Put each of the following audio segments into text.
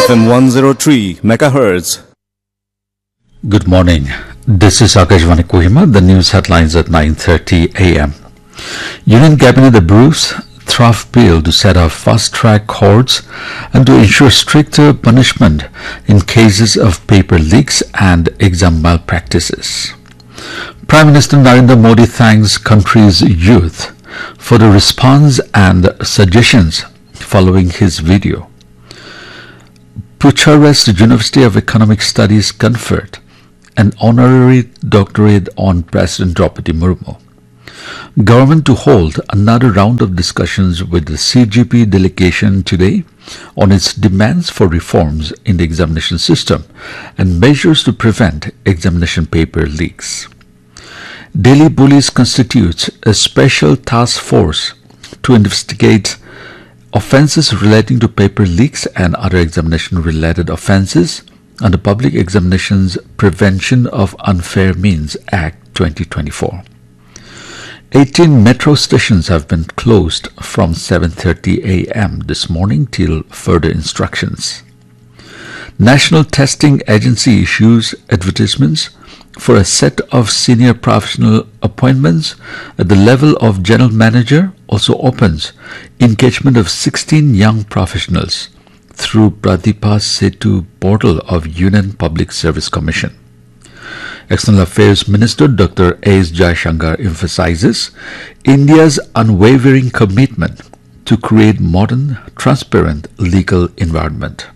FM 103 megahertz. Good morning. This is Akashvani Kohima. The news headlines at 9:30 a.m. Union Cabinet approves draft bill to set up fast-track courts and to ensure stricter punishment in cases of paper leaks and exam malpractices. Prime Minister Narendra Modi thanks country's youth for the response and suggestions following his video. Bucharest University of Economic Studies conferred an honorary doctorate on President Draupadi Murmu. Government to hold another round of discussions with the CGP delegation today on its demands for reforms in the examination system and measures to prevent examination paper leaks. Delhi Police constitutes a special task force to investigate offences relating to paper leaks and other examination-related offences under Public Examinations Prevention of Unfair Means Act 2024. 18 metro stations have been closed from 7:30 a.m. this morning till further instructions. National Testing Agency issues advertisements for a set of senior professional appointments at the level of general manager, also opens engagement of 16 young professionals through Pratibha Setu portal of Union Public Service Commission. External Affairs Minister Dr. S. Jaishankar emphasizes India's unwavering commitment to create modern, transparent legal environment.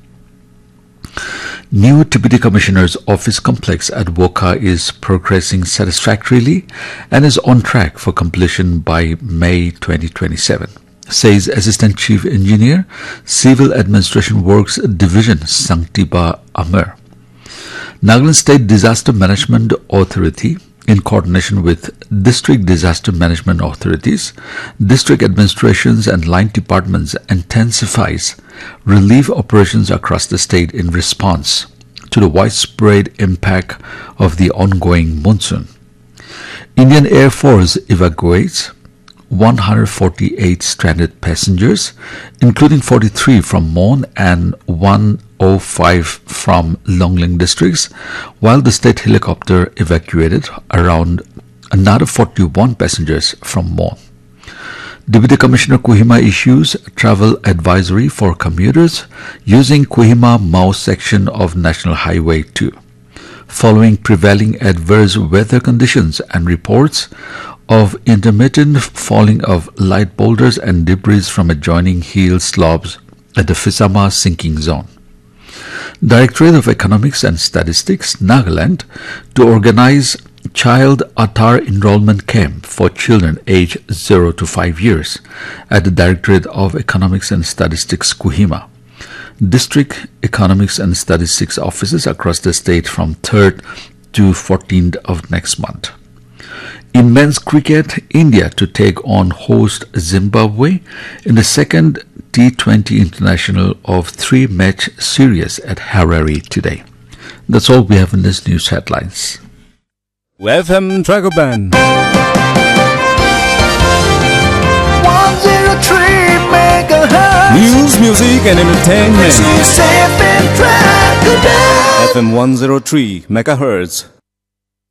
New Deputy Commissioner's Office complex at Wokha is progressing satisfactorily and is on track for completion by May 2027, says Assistant Chief Engineer, Civil Administration Works Division Sanktiba Amar. Nagaland State Disaster Management Authority, in coordination with District Disaster Management Authorities, district administrations and line departments intensifies relief operations across the state in response to the widespread impact of the ongoing monsoon. Indian Air Force evacuates 148 stranded passengers, including 43 from Mon and 105 from Longling districts, while the state helicopter evacuated around another 41 passengers from Mon. Deputy Commissioner Kohima issues travel advisory for commuters using Kohima-Mao section of National Highway 2, following prevailing adverse weather conditions and reports of intermittent falling of light boulders and debris from adjoining hill slopes at the Fisama sinking zone. Directorate of Economics and Statistics, Nagaland, to organize Child Aadhaar Enrollment Camp for children aged 0 to 5 years at the Directorate of Economics and Statistics, Kohima. District Economics and Statistics offices across the state from 3rd to 14th of next month. In men's cricket, India to take on host Zimbabwe in the second T20 International of 3-match series at Harare today. That's all we have in this news headlines. FM Dragoban 103 megahertz. News, music and entertainment. This is FM Dragoban. FM 103 megahertz.